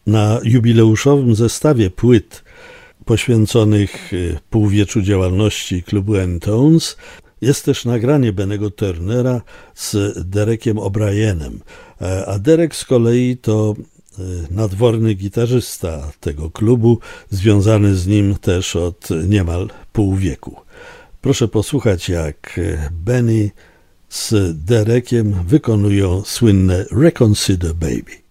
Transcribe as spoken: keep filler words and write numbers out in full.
Na jubileuszowym zestawie płyt poświęconych półwieczu działalności klubu N-Tones jest też nagranie Bennego Turnera z Derekiem O'Brienem, a Derek z kolei to nadworny gitarzysta tego klubu, związany z nim też od niemal pół wieku. Proszę posłuchać, jak Benny z Derekiem wykonują słynne Reconsider Baby.